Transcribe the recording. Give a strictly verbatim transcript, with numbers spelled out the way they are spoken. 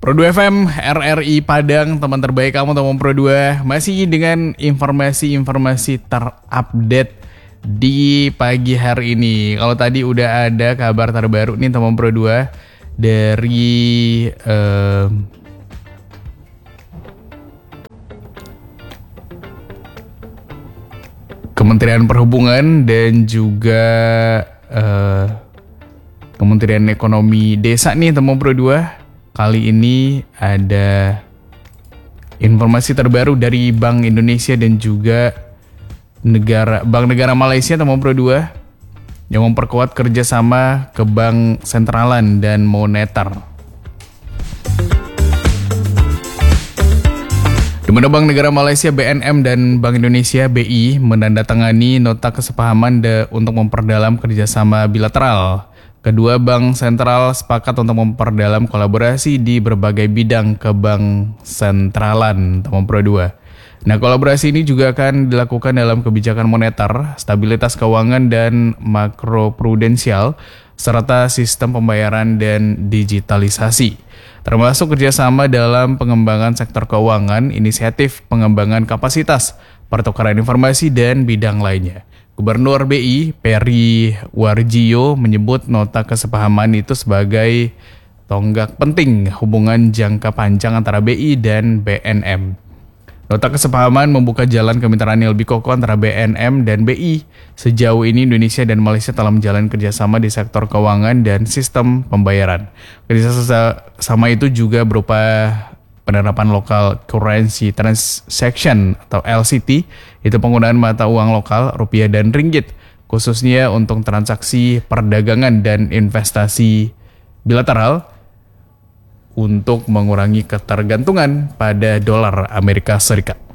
Pro dua F M, R R I Padang, teman terbaik kamu, teman Pro dua. Masih dengan informasi-informasi terupdate di pagi hari ini. Kalau tadi udah ada kabar terbaru nih teman Pro dua dari eh, Kementerian Perhubungan dan juga eh, Kementerian Ekonomi Desa nih teman Pro dua. Kali ini ada informasi terbaru dari Bank Indonesia dan juga negara Bank Negara Malaysia teman Pro dua yang memperkuat kerjasama ke Bank Sentralan dan Moneter. Di mana Bank Negara Malaysia B N M dan Bank Indonesia B I menandatangani nota kesepahaman de, untuk memperdalam kerjasama bilateral. Kedua bank sentral sepakat untuk memperdalam kolaborasi di berbagai bidang ke Bank Sentralan teman Pro dua. Nah, kolaborasi ini juga akan dilakukan dalam kebijakan moneter, stabilitas keuangan dan makroprudensial, serta sistem pembayaran dan digitalisasi. Termasuk kerjasama dalam pengembangan sektor keuangan, inisiatif pengembangan kapasitas, pertukaran informasi, dan bidang lainnya. Gubernur B I, Peri Warjio, menyebut nota kesepahaman itu sebagai tonggak penting hubungan jangka panjang antara B I dan B N M. Nota kesepahaman membuka jalan kemitraan yang lebih kokoh antara B N M dan B I. Sejauh ini Indonesia dan Malaysia telah menjalin kerjasama di sektor keuangan dan sistem pembayaran. Kerjasama itu juga berupa penerapan local currency transaction atau L C T, itu penggunaan mata uang lokal, rupiah dan ringgit, khususnya untuk transaksi perdagangan dan investasi bilateral untuk mengurangi ketergantungan pada dolar Amerika Serikat.